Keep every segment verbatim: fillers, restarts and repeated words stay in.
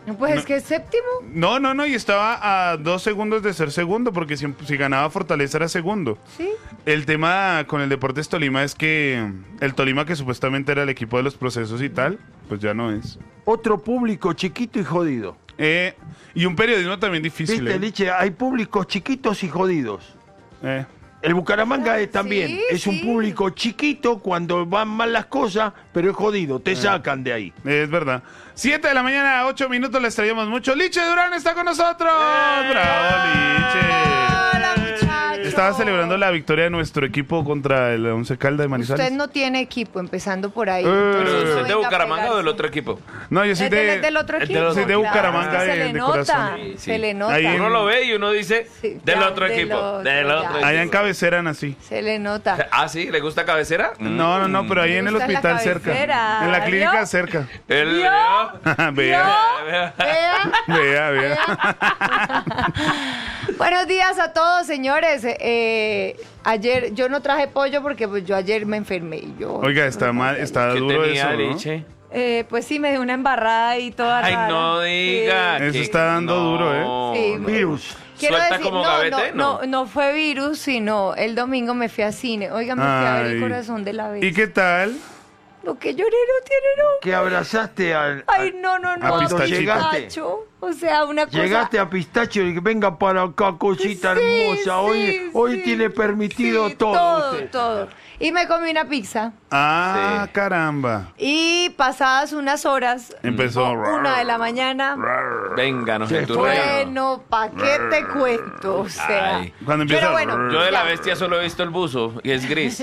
Pues no, es que es séptimo. No, no, no, y estaba a dos segundos de ser segundo, porque si, si ganaba Fortaleza era segundo. Sí. El tema con el Deportes Tolima es que el Tolima, que supuestamente era el equipo de los procesos y tal, pues ya no es. Otro público chiquito y jodido. Eh, y un periodismo también difícil. Viste, eh. Liche, hay públicos chiquitos y jodidos. Eh. El Bucaramanga Ah, es también, sí, es un sí. público chiquito cuando van mal las cosas, pero es jodido, te sacan de ahí. Es verdad. Siete de la mañana, ocho minutos, les traíamos mucho. Liche Durán está con nosotros. ¡Eh! ¡Bravo, Liche! Hola, muchachos. Estaba celebrando la victoria de nuestro equipo contra el Once Caldas de Manizales. Usted no tiene equipo, empezando por ahí. Eh. entonces ¿Pero no usted es de venga a Bucaramanga o del pegarse. otro equipo? No, yo soy ¿Es del, de... es del otro es de equipo? los- soy de Bucaramanga Claro, de- se le de nota, corazón. Sí, sí. se le nota. Ahí en- Uno lo ve y uno dice, Sí, del ya, otro del equipo, otro, del ya. otro Allá en equipo. cabecera nací. Se le nota. Ah, ¿sí? ¿Le gusta cabecera? No, no, no, pero ahí Me en el gusta la hospital cerca. cabecera. En la clínica ¿Vio? cerca. El ¿Vio? Vea, Vea. Vea. vea, vea. Buenos días a todos, señores. Eh, ayer yo no traje pollo porque pues, yo ayer me enfermé. Y yo, Oiga, está mal, está ¿Qué duro tenía, eso, ¿no? Liche? Eh, pues sí, me dio una embarrada y toda Ay, rara. no diga. Sí. Eso que- está dando duro, ¿eh? Sí. Virus. Quiero ¿Suelta decir, como no, gavete? no, No. no, no fue virus, sino el domingo me fui a cine. Oiga, me fui a ver el Ay. corazón de la vez. ¿Y qué tal? Lo que lloré no tiene nombre. Que abrazaste al... Ay, al- no, no, no. a a Pistachito. Pistacho. O sea, una cosa... Llegaste a Pistacho y que venga para acá, cosita Sí, hermosa. Hoy, sí, hoy sí. tiene permitido Sí, todo. Todo, usted. todo. Y me comí una pizza. Ah, Sí. caramba. Y pasadas unas horas, Empezó. una de la mañana, Venga, no Se sé, tú fue. regalo. bueno, ¿pa' qué te cuento? O sea, Ay. Cuando empieza. pero bueno, Yo de la ya. bestia solo he visto el buzo y es gris.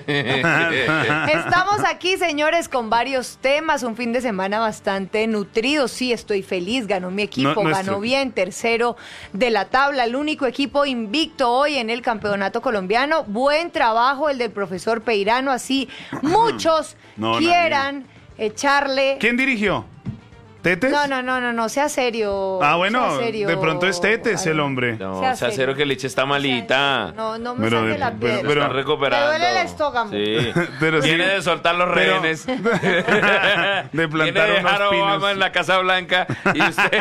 Estamos aquí, señores, con varios temas. Un fin de semana bastante nutrido. Sí, estoy feliz. Ganó mi equipo, No- nuestro. ganó bien, tercero de la tabla. El único equipo invicto hoy en el campeonato colombiano. Buen trabajo el del profesor Peirano. Así muchos No, quieran echarle. ¿Quién dirigió? ¿Tetes? No, no, no, no, no, sea serio. Ah, bueno, sea serio. de pronto es Tetes el hombre. No, Sea sea serio. cero que Liche está malita. No, no me Pero saque de- la pero- piedra. Se pero- está recuperando. Me duele el estómago. Sí. Pero sí. Viene de soltar los Pero- rehenes. de Viene plantar de unos dejar a Obama pinos. en la Casa Blanca y usted...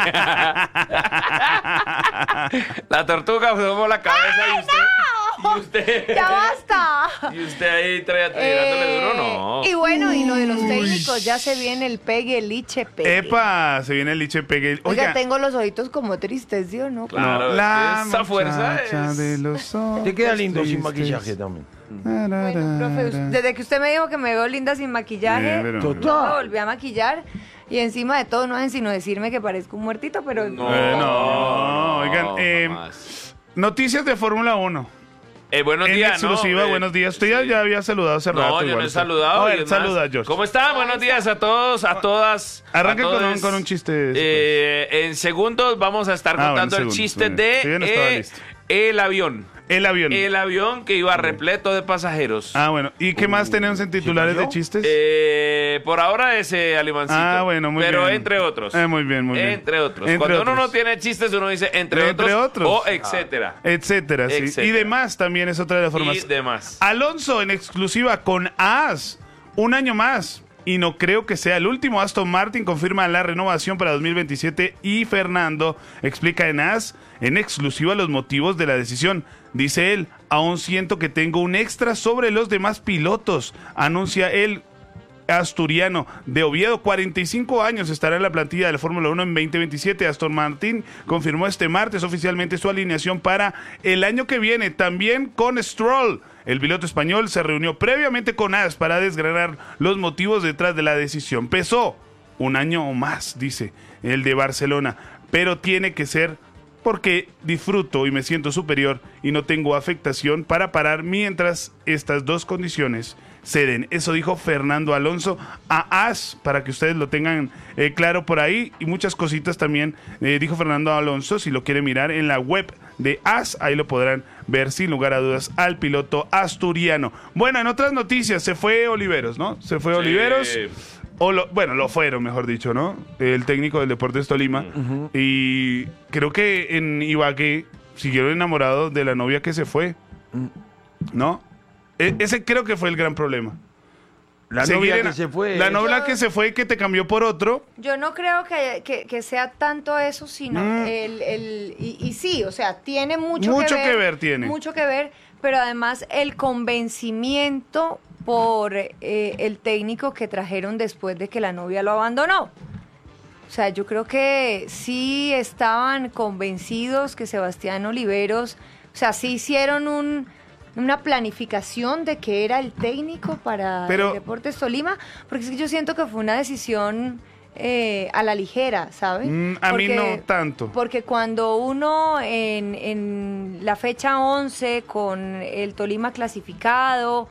la tortuga tomó la cabeza y usted... Y usted... ¡Ya basta! Y usted ahí tra- tirándole duro, no. Eh, Y bueno, y lo de los técnicos, ya se viene el pegue, el liche pegue. Epa, se viene el Liche Pegue. Oiga, Oiga, tengo los ojitos como tristes, ¿sí o no? Claro, la esa fuerza muchacha es... de los ojos Te queda lindo sin tristes. maquillaje también. Bueno, profe, us- desde que usted me dijo que me veo linda sin maquillaje, Eh, pero- Total. me volví a maquillar. Y encima de todo, no hacen sino decirme que parezco un muertito, pero... No, Eh, no, oigan, eh, jamás. Noticias de Fórmula uno. Eh, buenos En días, exclusiva, ¿no? Eh, buenos días. Usted ya, ya había saludado hace rato. No, yo igual, no he usted. saludado. A y ver, es más, saluda, George. ¿Cómo están? Buenos días a todos, a todas. Arranque a con todos. un- con un chiste después. Eh, en segundos vamos a estar Ah, contando bueno, el segundos, chiste muy bien. Sí, yo no de estaba eh, listo. el avión. El avión. El avión que iba repleto de pasajeros. Ah, bueno. ¿Y qué más tenemos en titulares ¿se de cayó? chistes? Eh, por ahora ese alimancito. Ah, bueno, muy Pero bien. entre otros. Eh, muy bien, muy bien. Entre otros. Entre Cuando uno otros. no tiene chistes, uno dice entre, Entre otros. o etcétera. Etcétera, sí. Etcétera. Y demás también es otra de las formas. Y demás. Alonso en exclusiva con As. Un año más. Y no creo que sea el último. Aston Martin confirma la renovación para dos mil veintisiete y Fernando explica en As en exclusiva los motivos de la decisión. Dice él, aún siento que tengo un extra sobre los demás pilotos, anuncia el asturiano de Oviedo. Cuarenta y cinco años estará en la plantilla de la Fórmula uno en veinte veintisiete. Aston Martin confirmó este martes oficialmente su alineación para el año que viene, también con Stroll. El piloto español se reunió previamente con As para desgranar los motivos detrás de la decisión. Pesó un año o más, dice el de Barcelona, pero tiene que ser porque disfruto y me siento superior y no tengo afectación para parar mientras estas dos condiciones ceden. Eso dijo Fernando Alonso a As, para que ustedes lo tengan eh, claro por ahí. Y muchas cositas también eh, dijo Fernando Alonso, si lo quiere mirar en la web de As, ahí lo podrán ver sin lugar a dudas al piloto asturiano. Bueno, en otras noticias, se fue Oliveros, ¿no? Se fue Sí. Oliveros. O lo, bueno, lo fueron, mejor dicho, ¿no? El técnico del Deportes Tolima. Ujú. Y creo que en Ibagué siguieron enamorados de la novia que se fue. ¿No? E- ese creo que fue el gran problema. La seguir novia en- que se fue. La novia Yo- que se fue y que te cambió por otro. Yo no creo que, que- que sea tanto eso, sino Mm. el, el y, y sí, o sea, tiene mucho, Mucho que ver. que ver tiene. Mucho que ver, pero además el convencimiento por eh, el técnico que trajeron después de que la novia lo abandonó. O sea, yo creo que sí estaban convencidos que Sebastián Oliveros, o sea, sí hicieron un, una planificación de que era el técnico para Pero- el Deportes Tolima, porque es que yo siento que fue una decisión eh, a la ligera, ¿sabes? Mm, a mí no tanto. Porque cuando uno en, en la fecha once con el Tolima clasificado,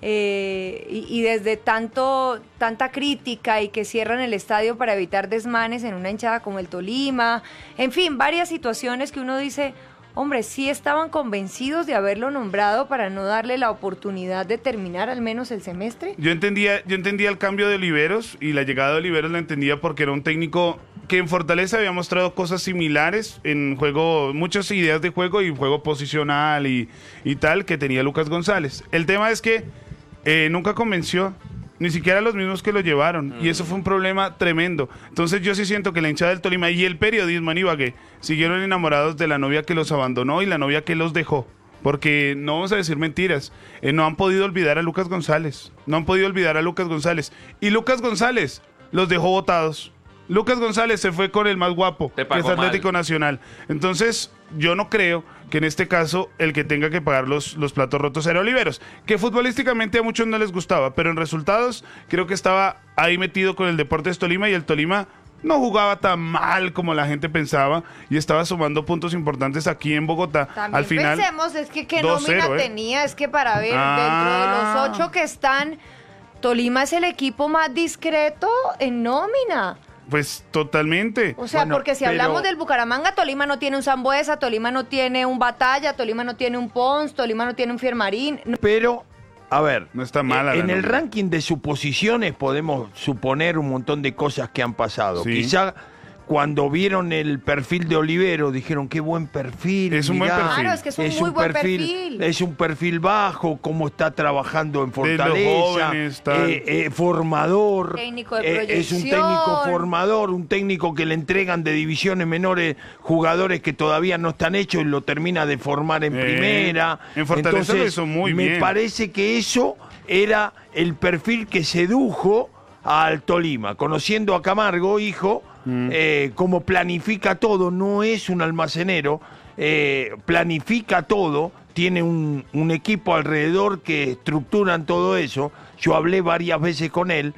eh, y, y desde tanto tanta crítica y que cierran el estadio para evitar desmanes en una hinchada como el Tolima, en fin, varias situaciones que uno dice, hombre, sí estaban convencidos de haberlo nombrado para no darle la oportunidad de terminar al menos el semestre. Yo entendía, yo entendía el cambio de Oliveros y la llegada de Oliveros la entendía porque era un técnico que en Fortaleza había mostrado cosas similares en juego, muchas ideas de juego y juego posicional y, y tal que tenía Lucas González. El tema es que eh, nunca convenció, ni siquiera los mismos que lo llevaron, y eso fue un problema tremendo. Entonces yo sí siento que la hinchada del Tolima y el periodismo en Ibagué siguieron enamorados de la novia que los abandonó y la novia que los dejó. Porque no vamos a decir mentiras, eh, no han podido olvidar a Lucas González, no han podido olvidar a Lucas González. Y Lucas González los dejó botados. Lucas González se fue con el más guapo, Te que pagó es Atlético mal. Nacional. Entonces, yo no creo que en este caso el que tenga que pagar los, los platos rotos era Oliveros, que futbolísticamente a muchos no les gustaba, pero en resultados creo que estaba ahí metido con el Deportes Tolima y el Tolima no jugaba tan mal como la gente pensaba y estaba sumando puntos importantes aquí en Bogotá. También Al final, pensemos, es que qué dos nómina cero, ¿eh? tenía, es que para ver, Ah. dentro de los ocho que están, Tolima es el equipo más discreto en nómina. pues totalmente. O sea, Bueno, porque si pero- hablamos del Bucaramanga, Tolima no tiene un Sambuesa, Tolima no tiene un Batalla, Tolima no tiene un Pons, Tolima no tiene un Fiermarín. No- Pero, a ver, No está mala eh, la en el nómina. ranking de suposiciones podemos suponer un montón de cosas que han pasado. Sí. Quizá cuando vieron el perfil de Olivero dijeron qué buen perfil. Es un buen mirá, perfil. Claro, es que es un muy buen perfil. Es un perfil bajo, cómo está trabajando en los Fortaleza, jóvenes, tal. eh, eh, formador. Técnico de eh, es un proyección. técnico formador, un técnico que le entregan de divisiones menores jugadores que todavía no están hechos y lo termina de formar en Eh, primera. en Fortaleza lo Entonces, hizo muy me bien. parece que eso era el perfil que sedujo al Tolima, conociendo a Camargo, hijo, Mm. eh, cómo planifica todo, no es un almacenero, eh, planifica todo, tiene un, un equipo alrededor que estructuran todo eso. Yo hablé varias veces con él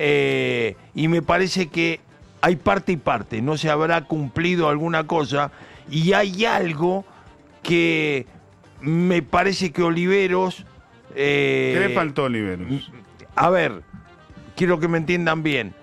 eh, y me parece que hay parte y parte, no se habrá cumplido alguna cosa y hay algo que me parece que Oliveros... eh, ¿Qué le faltó a Oliveros? a ver, quiero que me entiendan bien.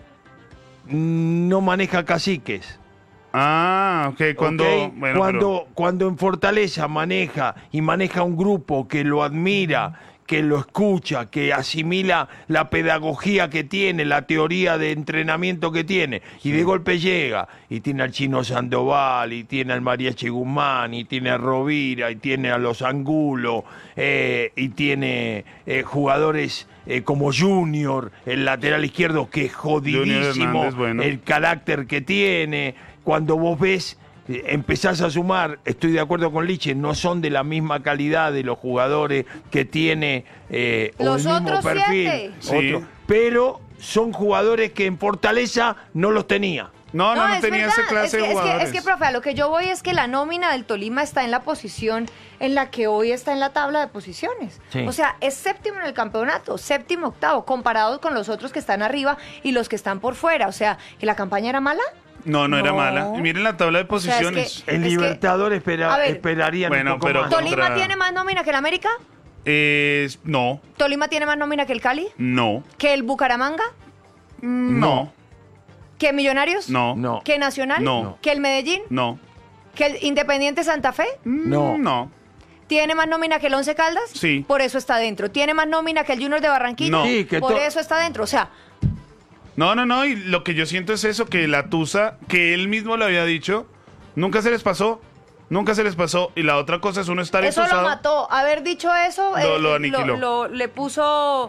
No maneja caciques. Ah, ok, cuando... ¿ok? Bueno, cuando, cuando en Fortaleza maneja y maneja un grupo que lo admira, que lo escucha, que asimila la pedagogía que tiene, la teoría de entrenamiento que tiene, y de golpe llega, y tiene al Chino Sandoval, y tiene al Mariachi Guzmán, y tiene a Rovira, y tiene a los Angulo, eh, y tiene eh, jugadores eh, como Junior, el lateral izquierdo, que es jodidísimo, Hernández, bueno. el carácter que tiene. Cuando vos ves, eh, empezás a sumar, estoy de acuerdo con Liche, no son de la misma calidad de los jugadores que tiene eh, o Los el mismo otros perfil, siete. otro, Sí. pero son jugadores que en Fortaleza no los tenía. No, no, no, es tenía verdad. esa clase es que, de es que- jugadores. Es que, profe, a lo que yo voy es que la nómina del Tolima está en la posición en la que hoy está en la tabla de posiciones. Sí. O sea, es séptimo en el campeonato, séptimo, octavo, comparados con los otros que están arriba y los que están por fuera. O sea, ¿que la campaña era mala? No, no, era No. mala. Y miren la tabla de O sea, es que- posiciones. El Es que- Libertador espera, a ver. esperarían Bueno, un poco pero más. con- ¿Tolima Contra- tiene más nómina que el América? Eh, no, ¿Tolima tiene más nómina que el Cali? no, ¿Que el Bucaramanga? no, ¿Que Millonarios? no, No. ¿Que Nacional? No. ¿Que el Medellín? no, ¿Que el Independiente Santa Fe? No. no. ¿Tiene más nómina que el Once Caldas? Sí. Por eso está dentro. ¿Tiene más nómina que el Junior de Barranquilla? No. Sí, que Por to- eso está dentro. O sea, No, no, no, y lo que yo siento es eso, que la Tusa, que él mismo lo había dicho, nunca se les pasó, nunca se les pasó, y la otra cosa es uno estar eso lo entusado. mató. Haber dicho eso Lo- eh, lo aniquiló. lo- le puso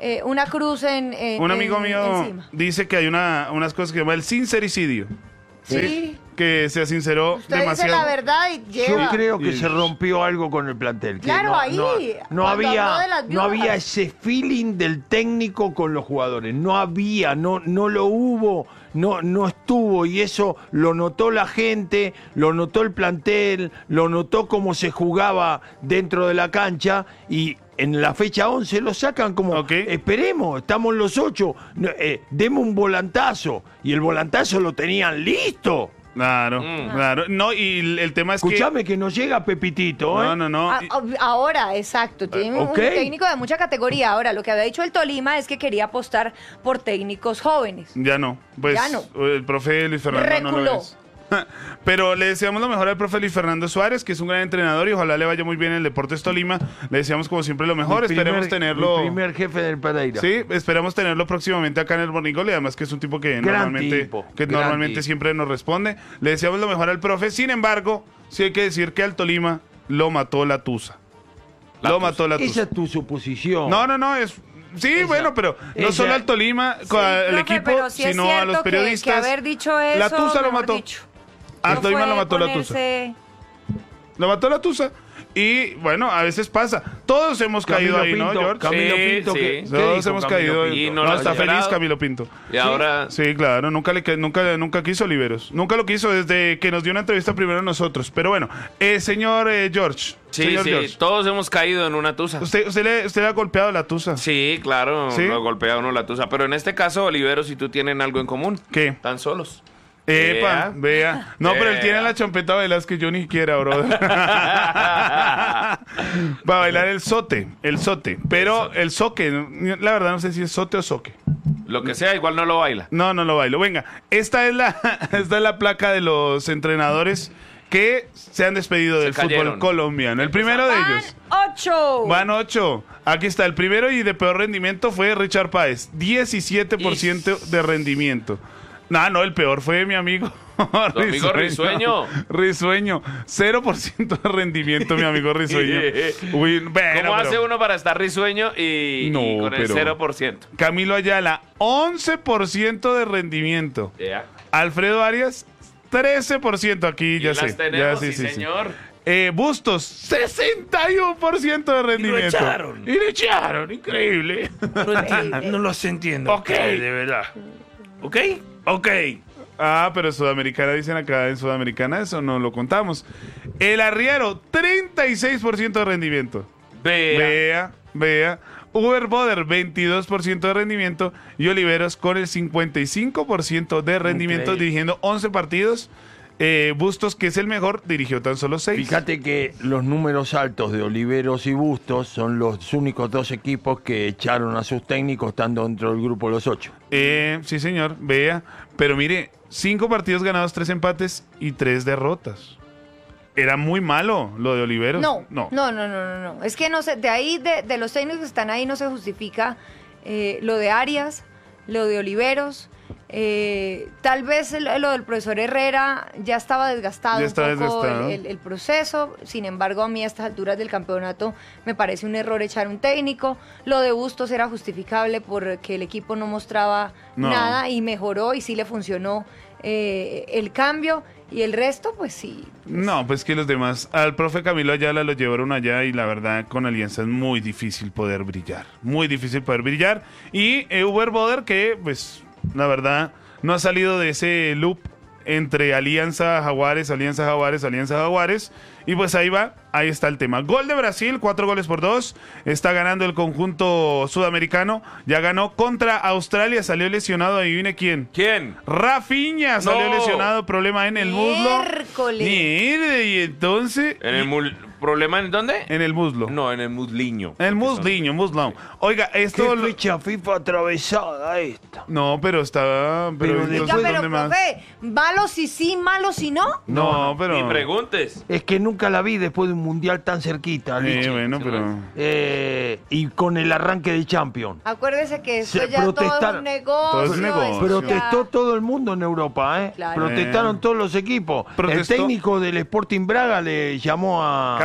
eh, una cruz en, en Un amigo en- mío encima. dice que hay una, unas cosas que se llama el sincericidio. Sí. Que se sinceró Usted demasiado. dice la verdad y lleva. Yo creo que Y- se rompió algo con el plantel. que Claro, no, ahí, no, no cuando había, habló de las no viudas. había ese feeling del técnico con los jugadores. No había, no, no lo hubo, no, no estuvo. Y eso lo notó la gente, lo notó el plantel, lo notó cómo se jugaba dentro de la cancha. Y en la fecha once lo sacan como, Ok. esperemos, estamos los ocho, no, eh, demos un volantazo. Y el volantazo lo tenían listo. Claro, Mm. claro. No, y el, el tema es Escuchame que, no llega Pepitito, que... ¿eh? No, no, no. A- a- Ahora, exacto, tiene ok. un técnico de mucha categoría. Ahora, lo que había dicho el Tolima es que quería apostar por técnicos jóvenes. Ya no. Pues Ya no. el profe Luis Fernando no lo Reculó. es. Pero le deseamos lo mejor al profe Luis Fernando Suárez, que es un gran entrenador y ojalá le vaya muy bien en el Deportes Tolima. Le deseamos como siempre lo mejor. Mi primer- Esperemos tenerlo. mi primer jefe del Pereira. Sí, esperamos tenerlo próximamente acá en el Morning Call y además que es un tipo que Gran normalmente, tipo, que gran normalmente tipo. siempre nos responde. Le deseamos lo mejor al profe. Sin embargo, sí hay que decir que al Tolima lo mató la Tusa. La lo Tusa. mató la Esa Tusa. es tu suposición. No, no, no, es... Sí, Esa- bueno, pero no esa- solo al Tolima, Sí, al profe, equipo, pero sí es sino a cierto los que- periodistas. Que, haber dicho eso, la Tusa lo mejor mató. dicho, Al no Tolima fue lo mató la Tusa. ponerse- Lo mató la Tusa. Y bueno, a veces pasa. Todos hemos Camilo caído ahí, ¿no, Pinto, George? Camilo Sí, Pinto, sí. ¿qué- qué Todos dijo hemos Camilo caído. Pinto? Y No, no lo está ha feliz llorado. Camilo Pinto. Y ahora... Sí, claro, nunca, le, nunca, nunca quiso Oliveros. Nunca lo quiso desde que nos dio una entrevista primero a nosotros. Pero bueno, eh, señor eh, George. Sí, señor sí, George. todos hemos caído en una tusa. ¿Usted, usted, le, ¿Usted le ha golpeado la Tusa? Sí, claro, ¿Sí? lo golpea uno la tusa. Pero en este caso, Oliveros y tú tienen algo en común. ¿Qué? Están solos. Epa, Vea. vea. No, pero él Vea. tiene la chompeta Velázquez, yo ni siquiera, bro. Va a bailar el sote, el sote. Pero el soque, la verdad no sé si es sote o soque. Lo que sea, igual no lo baila. No, no lo bailo. Venga, esta es la, esta es la placa de los entrenadores que se han despedido Se del cayeron. fútbol colombiano. El primero de Van ellos. ocho. Van ocho. Aquí está. El primero y de peor rendimiento fue Richard Páez. diecisiete por ciento de rendimiento. No, no, el peor fue mi amigo. Tu amigo Risueño. Risueño. cero por ciento de rendimiento, mi amigo Risueño. Uy, bueno, ¿Cómo pero- hace uno para estar risueño y, No, y con el pero- cero por ciento? Camilo Ayala, once por ciento de rendimiento. Ya. Alfredo Arias, trece por ciento. Aquí Y ya las sé. tenemos, ya, sí, señor. Eh, Bustos, sesenta y uno por ciento de rendimiento. echaron. Y lo echaron, increíble. No, entiendo, no los entiendo. Ok. De verdad. ¿Ok? Ok. Ah, pero Sudamericana, dicen acá en Sudamericana, eso no lo contamos. El Arriero, treinta y seis por ciento de rendimiento. Vea. Vea, vea. Uber Boder, veintidós por ciento de rendimiento. Y Oliveros con el cincuenta y cinco por ciento de rendimiento, Increíble. dirigiendo once partidos. Eh, Bustos, que es el mejor, dirigió tan solo seis. Fíjate que los números altos de Oliveros y Bustos son los únicos dos equipos que echaron a sus técnicos estando dentro del grupo de los ocho. Eh, sí, señor, vea. Pero mire, cinco partidos ganados, tres empates y tres derrotas. Era muy malo lo de Oliveros. No, no. no, no, no, no, no. Es que no sé, de ahí, de, de los técnicos que están ahí, no se justifica eh, lo de Arias, lo de Oliveros. Eh, tal vez el- lo del profesor Herrera ya estaba desgastado Ya un estaba poco desgastado. el, el- el proceso. Sin embargo, a mí a estas alturas del campeonato me parece un error echar un técnico. Lo de Bustos era justificable porque el equipo no mostraba No. nada y mejoró y sí le funcionó eh, el cambio. Y el resto, pues sí. No, pues que los demás. Al profe Camilo Ayala lo llevaron allá y la verdad con Alianza es muy difícil poder brillar. Muy difícil poder brillar. Y eh, Uber Boder que, pues, la verdad, no ha salido de ese loop entre Alianza Jaguares, Alianza Jaguares, Alianza Jaguares. Y pues ahí va, ahí está el tema. Gol de Brasil, cuatro goles por dos. Está ganando el conjunto sudamericano. Ya ganó contra Australia, salió lesionado, adivine quién. ¿Quién? Rafinha salió No. lesionado, problema en el muslo. Miércoles. Mire, y entonces. ¿En el mul- problema en dónde? En el muslo. No, en el musliño. En el musliño, muslón. Oiga, ¿Qué esto. lo- fecha FIFA atravesada esta? No, pero está. Pero, Pero de- entonces, Oiga, pero ¿dónde más? profe, malo si sí, malo si no. No, pero. Ni preguntes. Es que nunca la vi después de un mundial tan cerquita, Sí, Licha. bueno, sí, pero. no Eh, y con el arranque de Champions. Acuérdese que esto Se ya todo es protestaron. un negocio. Todo es un negocio. esto Protestó ya- todo el mundo en Europa, ¿eh? Claro. Protestaron Eh. todos los equipos. Protestó. El técnico del Sporting Braga le llamó a,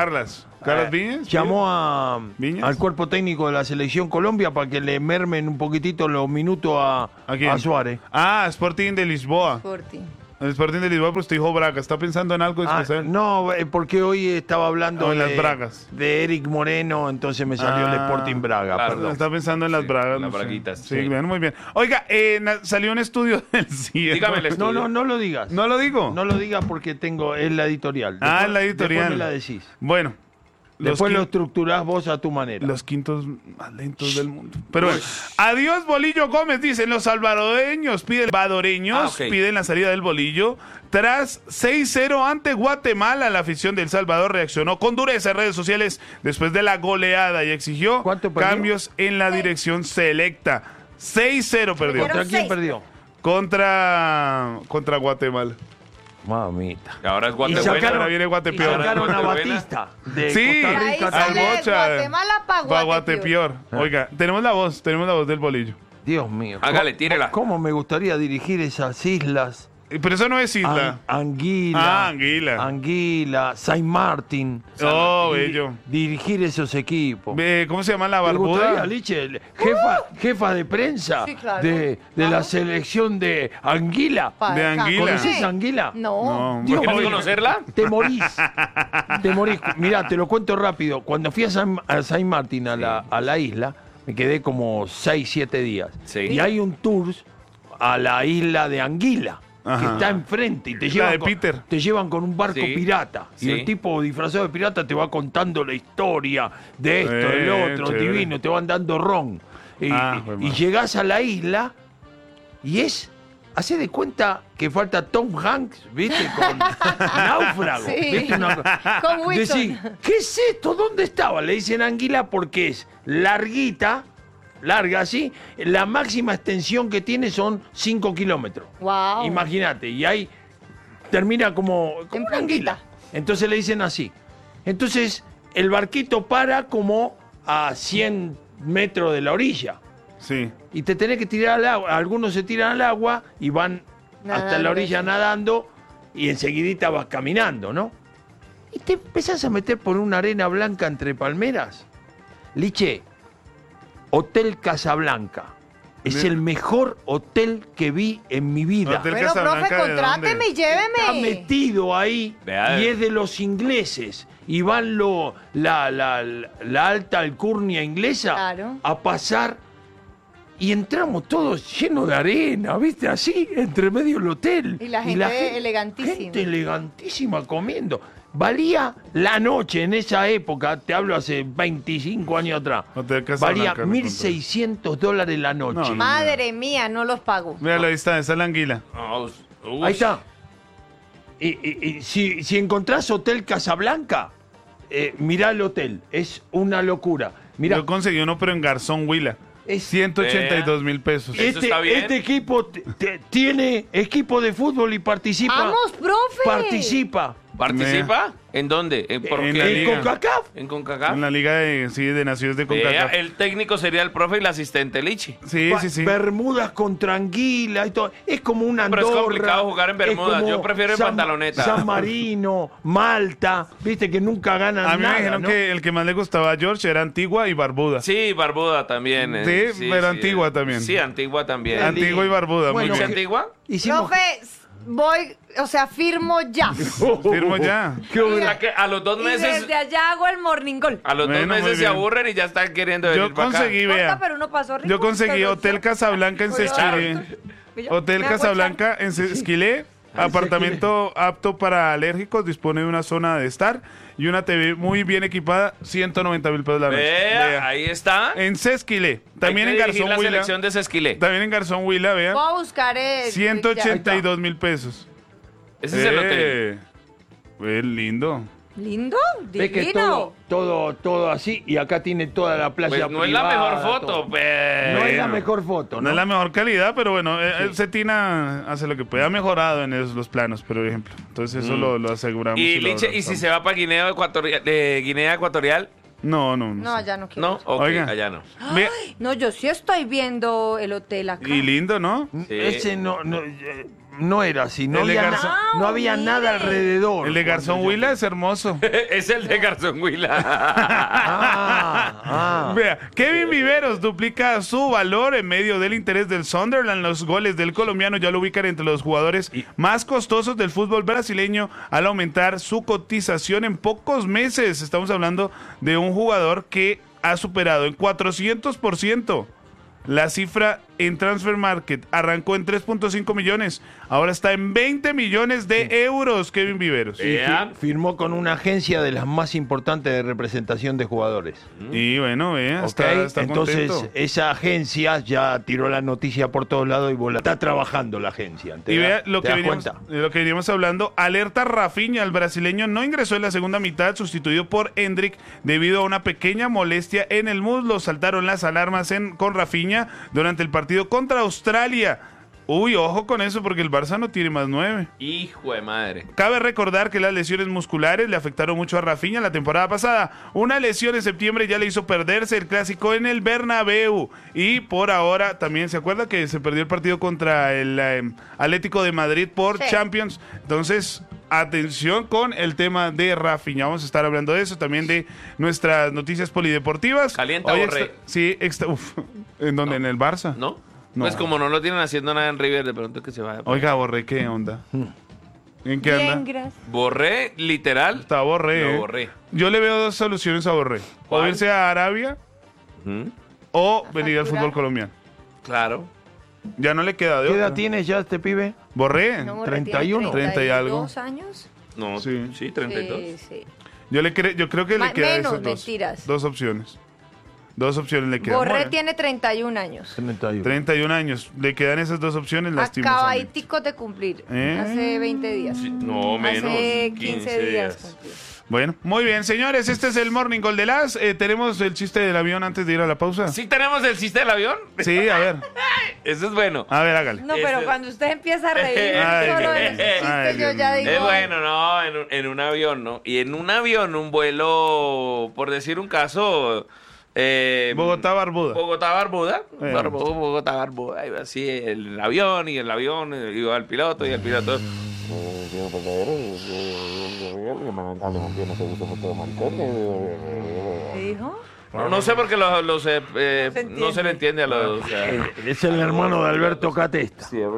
Carlas. Carlas Viñas. Llamó a, ¿Viñas? al cuerpo técnico de la selección Colombia para que le mermen un poquitito los minutos a, ¿A quién? a Suárez. Ah, Sporting de Lisboa. Sporting. El Sporting de Lisboa, pues te dijo Braga. ¿Está pensando en algo Ah, especial? no, eh, porque hoy estaba hablando Oh, en de, las Bragas. de Eric Moreno, entonces me salió el Ah, Sporting Braga, claro. perdón. Está pensando en las Sí, bragas. las no sé. braguitas, Sí, sí. bien, muy bien. Oiga, eh, na- salió un estudio del C I E. Dígame el No, estudio. no, no lo digas. ¿No lo digo? No lo digas porque tengo, es la editorial. Ah, Después- la editorial. Después me la decís. Bueno. Los, Después lo quin- estructurás vos a tu manera. los quintos más lentos del mundo. Pero bueno. Adiós, Bolillo Gómez, dicen los salvadoreños. Piden, salvadoreños Ah, ok. piden la salida del Bolillo. Tras seis cero ante Guatemala, la afición del Salvador reaccionó con dureza en redes sociales después de la goleada y exigió ¿Cuánto perdió? cambios en la dirección selecta. seis cero perdió. Pero- ¿Contra quién seis. perdió? Contra, contra Guatemala. Mamita. Y ahora es Y Guatemala. sacaron, Ahora viene y Guatepeor. sacaron a Guatemala. Batista de Sí. Costa Ahí Rica. sale también. Bocha. Guatemala pa' Pa' Guatepeor. Guatepeor. Oiga, tenemos la voz, tenemos la voz del Bolillo. Dios mío. Hágale, ¿Cómo- tírela. ¿Cómo me gustaría dirigir esas islas? Eh, Pero eso no es isla. An- Anguila. Ah, Anguila. Anguila, Saint Martin. Oh, Di- bello. Dirigir esos equipos. Eh, ¿Cómo se llama la ¿Te gustaría, barbuda? Liche, jefa, jefa de prensa Sí, claro. de, de la Vamos. selección de Anguila? Pa' De acá. Anguila. ¿Conoces Anguila? No. No, Dios ¿Quieres mío. conocerla? Te morís. Te morís. Mirá, te lo cuento rápido. Cuando fui a San, a Saint Martin, a la, a la isla, me quedé como seis, siete días. Sí. Y hay un tour a la isla de Anguila, que Ajá. está enfrente. Y te La llevan, de con, Peter. te llevan con un barco Sí. pirata. Sí. Y el tipo disfrazado de pirata te va contando la historia de esto, Eh, del otro, chévere. divino. Te van dando ron. Y, Ah, y- pues, y man. llegás a la isla y es... Hacé de cuenta que falta Tom Hanks, ¿viste? Con Náufrago. Sí. ¿Viste? Una- Con Wilson. Decís, ¿qué es esto? ¿Dónde estaba? Le dicen Anguila porque es larguita, larga así. La máxima extensión que tiene son cinco kilómetros. Wow. Imagínate. Y ahí termina como, como En una anguila. puntita. Entonces le dicen así. Entonces el barquito para como a cien metros de la orilla. Sí. Y te tenés que tirar al agua. Algunos se tiran al agua y van hasta Nadando, la orilla sí. nadando y enseguidita vas caminando, ¿no? Y te empezás a meter por una arena blanca entre palmeras. Liche, Hotel Casablanca. Es De- el mejor hotel que vi en mi vida. Hotel Bueno, profe, Casablanca, ¿de contráteme y dónde? Está lléveme. metido ahí Vea. y es de los ingleses. Y van lo, la, la, la, la alta alcurnia inglesa Claro. a pasar y entramos todos llenos de arena, ¿viste? Así, entre medio del hotel. Y la gente elegantísima. Gente elegantísima comiendo. Valía la noche en esa época, te hablo hace veinticinco años atrás, Hotel Casablanca, valía me mil seiscientos dólares la noche. No, no. Madre mía, no los pago. Míralo, ahí está, esa es la anguila. No, uy. Ahí está. Y, y- y si, si encontrás Hotel Casablanca, eh, mirá el hotel. Es una locura. Mirá, Yo conseguí uno, pero en Garzón Huila. es- ciento ochenta y dos mil pesos. Eso este, está bien. este equipo t- t- tiene equipo de fútbol y participa. ¡Vamos, profe! Participa. ¿Participa? ¿En dónde? ¿En, ¿Por En qué? la En liga. CONCACAF. ¿En CONCACAF? En la Liga de, sí, de Naciones de Vea, CONCACAF. el técnico sería el profe y el asistente Lichi. Sí, Pa- sí, sí. Bermudas contra Anguila y todo. Es como una Pero es Andorra. complicado jugar en es Bermudas. como Yo prefiero en San- pantaloneta. San Marino, Malta. Viste que nunca ganan A mí nada, me dijeron ¿no? que el que más le gustaba a George era Antigua y Barbuda. Sí, Barbuda también. eh. Sí, pero Antigua también. Sí, Antigua también. An- Antigua y Barbuda, Bueno, muy ¿Sí, bien. Antigua? Hicimos... Profe, voy, o sea, firmo ya. Firmo ya. Qué O bueno. sea que a los dos Y meses, desde allá hago el morning call. a los Bueno, dos muy meses se bien. aburren y ya están queriendo venir Yo para acá. conseguí, Corta, vea. pero uno pasó rico, Yo conseguí pero Hotel yo- Casablanca en Pero- Sesquilé. Y yo, Hotel me hago Casablanca en Sesquilé. Apartamento apto para alérgicos. Dispone de una zona de estar y una T V muy bien equipada. ciento noventa mil pesos la noche. Vea, Vea. ahí está. En Sesquilé. También Hay en que dirigir Garzón la Huila. selección de Sesquilé. También en Garzón Huila, echar. vean. Voy a buscar el... ciento ochenta y dos mil pesos. Ese es el hotel. Eh, Es lindo. ¿Lindo? Ves que todo, Divino. todo, todo así y acá tiene toda la playa Pues no es la privada, mejor foto, todo. pues. No es la Bueno. mejor foto, No, ¿no? es la mejor calidad, pero bueno, eh, eh, Cetina hace lo que puede. Ha mejorado en esos, los planos, por ejemplo. Entonces eso lo, lo aseguramos. Mm. Y, lo Liche, ¿y si abrazamos. se va para Guinea Ecuatorial? De Guinea Ecuatorial? No, no, no. No, sé. ya no quiero. No, ok, Oiga. allá no. Ve- No, yo sí estoy viendo el hotel acá. Y lindo, ¿no? Sí. Ese no, no, eh, no era así, no El de había, Garzón- na- no había mire. nada alrededor. El de Garzón cuando yo- Huila es hermoso. Es el de Garzón Huila. Ah, ah. Vea, Kevin Viveros duplica su valor en medio del interés del Sunderland. Los goles del colombiano ya lo ubican entre los jugadores más costosos del fútbol brasileño al aumentar su cotización en pocos meses. Estamos hablando de un jugador que ha superado en cuatrocientos por ciento la cifra en Transfer Market. Arrancó en tres punto cinco millones, ahora está en veinte millones de euros, Kevin Viveros. Y fi- firmó con una agencia de las más importantes de representación de jugadores. Y bueno, vea, ¿Ok? está, está Entonces, contento. esa agencia ya tiró la noticia por todos lados y vos la- está trabajando la agencia. ¿Te Y da- vea lo te que, das veníamos, cuenta? de lo que veníamos hablando. Alerta Rafinha, el brasileño no ingresó en la segunda mitad, sustituido por Endrick debido a una pequeña molestia en el muslo. Saltaron las alarmas en, con Rafinha durante el partido contra Australia. Uy, ojo con eso porque el Barça no tiene más nueve. Hijo de madre. Cabe recordar que las lesiones musculares le afectaron mucho a Rafinha la temporada pasada. Una lesión en septiembre ya le hizo perderse el clásico en el Bernabéu. Y por ahora también se acuerda que se perdió el partido contra el eh, Atlético de Madrid por Sí. Champions. Entonces, atención con el tema de Rafinha. Vamos a estar hablando de eso, también de nuestras noticias polideportivas. Calienta, Hoy Borré. extra- sí, extra, uf, ¿en dónde? No. ¿En el Barça? ¿No? No. Pues como no lo tienen haciendo nada en River, de pronto que se vaya. Oiga, Borré, ¿qué onda? ¿En qué Bien, anda? gracias. Borré, literal. Está Borré. Lo eh. borré. Yo le veo dos soluciones a Borré. O ¿Cuál? irse a Arabia Ujú. o A venir al facturar. fútbol colombiano. Claro. Ya no le queda de ¿Qué edad otra. tiene ya este pibe? Borré. No, treinta y uno. tiene treinta y algo. dos años. No, Sí. sí, treinta y dos. Sí, sí. Yo, le cre- yo creo que Ma- le quedan menos, esas dos, mentiras. dos opciones. Dos opciones le quedan. Borré Bueno, tiene treinta y un años. treinta y uno. treinta y un años. Le quedan esas dos opciones lastimosamente. Acabaditicos de cumplir. ¿Eh? Hace veinte días. Sí, no, menos. Hace quince, quince días. días. cumplió. Bueno, muy bien, señores. Este es el Morning Call de las. Eh, Tenemos el chiste del avión antes de ir a la pausa. ¿Sí tenemos el chiste del avión? Sí, a ver. Eso es bueno. A ver, hágale. No, pero Eso- cuando usted empieza a reír Ay, solo de Dios los mío. chistes, Ay, yo Dios ya mío. digo. Es bueno, no, en un, en un avión, ¿no? Y en un avión, un vuelo, por decir un caso... eh, Bogotá, Barbuda. Bogotá, Barbuda. Eh. Barbu- Bogotá, Barbuda. Iba así el avión y el avión, eh, iba el piloto y el piloto... ¿Qué dijo? No, no sé por qué los, los, eh, eh, se no se le entiende a los... o sea, Eh, Es el hermano de Alberto Catesta. Sí,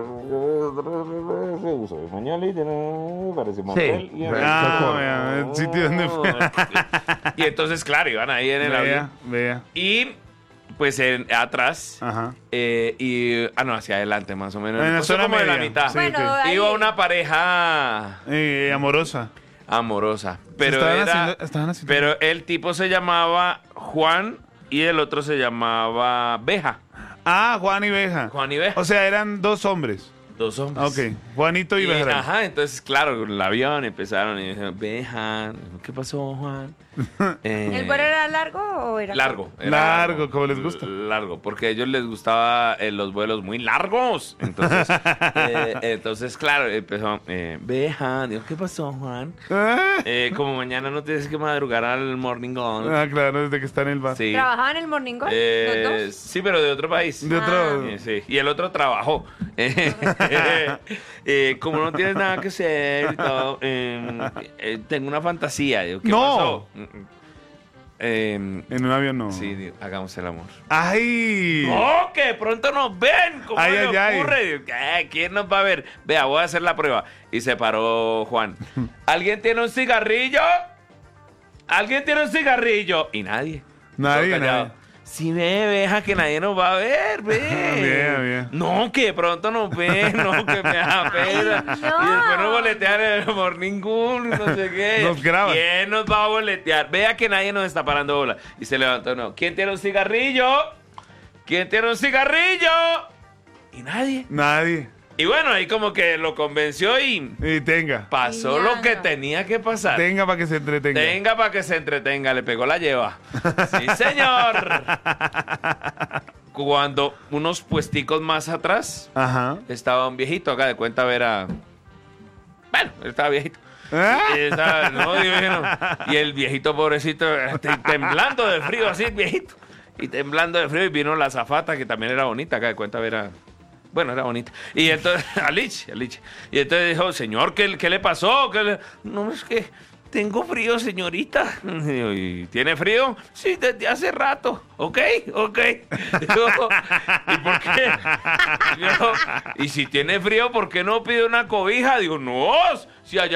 uso español y tiene, parece más Sí. él y el- Ah, vea, el sitio donde fue. y entonces, claro, iban ahí en el Vea, avión. vea. Y, pues, en, atrás... Ajá. Eh, y, ah, no, hacia adelante más o menos. En la O sea, zona como de la media, mitad. sí. Bueno, ok. ahí- Iba una pareja Eh, amorosa. amorosa. Pero estaban era, haciendo- estaban haciendo- pero el tipo se llamaba Juan y el otro se llamaba Beja. Ah, Juan y Beja. Juan y Beja. O sea, eran dos hombres. Dos hombres. Ok, Juanito y, Y, Beja. ajá, entonces, claro, el avión empezaron y dijeron, Beja, ¿qué pasó, Juan? Eh, ¿El vuelo era largo o era Largo. era Largo, como les gusta. Largo, porque a ellos les gustaba eh, los vuelos muy largos. Entonces, eh, entonces claro, empezó, eh, Beja, digo, ¿qué pasó, Juan? Ah, Eh, como mañana no tienes que madrugar al morning on. ah, claro, desde que está en el bar. Sí. ¿Trabajaban en el Morning Call? Eh, ¿Los dos? sí, pero de otro país. De otro. Eh, sí. Y el otro trabajó. Eh, eh, como no tienes nada que hacer y todo, eh, eh, tengo una fantasía. Digo, ¿qué No. pasó? Mm, mm. Eh, En un avión no. sí, digo, hagamos el amor. ¡Ay! ¡Oh, que pronto nos ven! ¿Cómo Ay, le ay, ay. ocurre? Digo, "Eh, ¿quién nos va a ver? Vea, voy a hacer la prueba. Y se paró Juan. ¿Alguien tiene un cigarrillo? ¿Alguien tiene un cigarrillo? Y nadie. Nadie, Todo callado. nadie. Si ve, deja que nadie nos va a ver, ve. Bien, bien. No, que de pronto nos ven, no, que me da pena. Ay, no. Y después nos boletean en el morning Cool, no sé qué. Nos graban. ¿Quién nos va a boletear? Vea que nadie nos está parando bola. Y se levantó, no. ¿Quién tiene un cigarrillo? ¿Quién tiene un cigarrillo? Y nadie. Nadie. Y bueno, ahí como que lo convenció y Y tenga. pasó Y lo ya. que tenía que pasar. Tenga para que se entretenga. Tenga para que se entretenga, le pegó la lleva. Sí, señor. Cuando unos puesticos más atrás Ajá. estaba un viejito, acá de cuenta ver a... Bueno, él estaba viejito. ¿Ah? Y, estaba- no, digo, no. Y el viejito pobrecito, este, temblando de frío, así, viejito. Y temblando de frío, y vino la azafata, que también era bonita, acá de cuenta ver a... Bueno, era bonita. Y entonces, Alicia, Alicia. Y entonces dijo, señor, ¿qué, qué le pasó? ¿Qué le-?" No, es que tengo frío, señorita. ¿Y tiene frío? Sí, desde hace rato. ¿Ok? ¿Ok? Dijo, ¿y por qué? Dijo, y si tiene frío, ¿por qué no pide una cobija? Digo, no, si allá